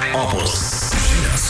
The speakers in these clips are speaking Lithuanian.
Opus žinios.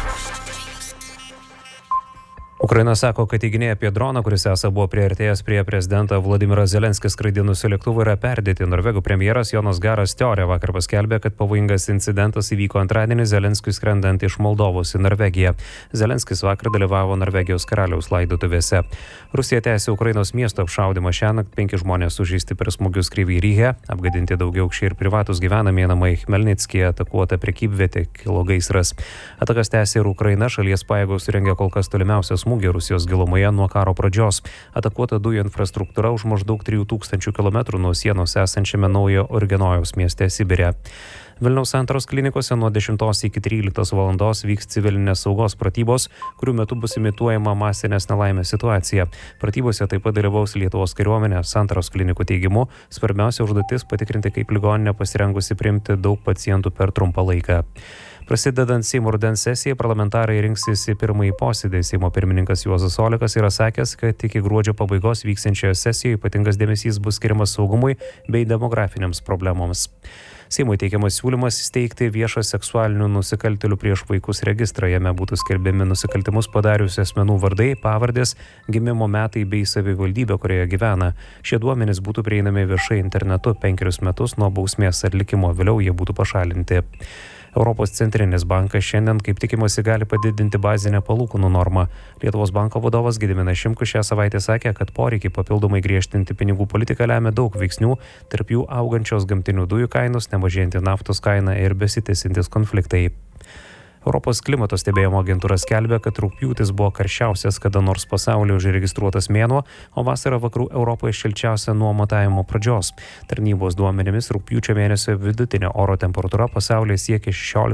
Ukraina sako, kad teiginiai apie droną, kuris esą buvo priartėjęs prie prezidentą Vladimirą Zelenskį skraidinusio lėktuvo, yra perdėti. Norvegų premjeras Jonas Garas Teorė vakar paskelbė, kad pavojingas incidentas įvyko antradienį Zelenskiui skrendant iš Moldovos į Norvegiją. Zelenskis vakar dalyvavo Norvegijos karaliaus laidotuvėse. Rusija tęsė Ukrainos miesto apšaudymą. Šiąnakt 5 žmonės sužeisti per smūgius Kryvyj Ryhe, apgadinti daugiaaukščiai ir privatus gyvenamieji namai. Chmelnickyje atakuota prekybvietė, kilo gaisras. Atakas tęsė ir Ukraina, šalies pajėgos surengė kol kas tolimiausią smūgį Rusijos gilumoje nuo karo pradžios. Atakuota dujų infrastruktūra už maždaug 3000 km nuo sienos esančiame Naujo Orgenojaus mieste Sibire. Vilniaus santaros klinikose nuo 10 iki 13 valandos vyks civilinės saugos pratybos, kurių metu bus imituojama masinės nelaimės situacija. Pratybose taip pat dalyvaus Lietuvos kariuomenė. Santaros klinikų teigimu, svarbiausia užduotis patikrinti, kaip ligoninė pasirengusi priimti daug pacientų per trumpą laiką. Prasidedant Seimo rudens sesijai, parlamentarai rinksis į pirmąjį posėdį. Seimo pirmininkas Juozas Olekas yra sakęs, kad iki gruodžio pabaigos vyksiančioje sesijoje ypatingas dėmesys bus skiriamas saugumui bei demografiniams problemoms. Seimui teikiamas siūlymas įsteigti viešą seksualinių nusikaltėlių prieš vaikus registrą. Jame būtų skelbiami nusikaltimus padariusių asmenų vardai, pavardės, gimimo metai bei savivaldybė, kurioje gyvena. Šie duomenys būtų prieinami viešai internetu 5 metus nuo bausmės atlikimo, vėliau jie būtų pašalinti. Europos centrinis bankas šiandien, kaip tikimasi, gali padidinti bazinę palūkanų normą. Lietuvos banko vadovas Gediminas Šimkus šią savaitę sakė, kad poreikį papildomai griežtinti pinigų politiką lemia daug veiksnių, tarp jų augančios gamtinių dujų kainos, nemažėjanti naftos kaina ir besitęsiantys konfliktai. Europos klimato stebėjimo agentūra skelbia, kad rugpjūtis buvo karščiausias kada nors pasaulyje užregistruotas mėnuo, o vasara vakarų Europoje šilčiausia nuo matavimo pradžios. Tarnybos duomenimis rugpjūčio mėnesio vidutinė oro temperatūra pasaulyje siekia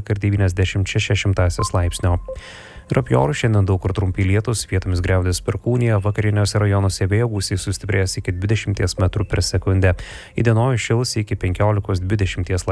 16,96 laipsnio. Ir apie orus šiandien daug kur trumpi lietus, vietomis griaudės perkūnija, vakariniuose rajonuose vėjo gūsiai sustiprės iki 20 m/s. Įdienojus šils iki 15-20 laipsnių.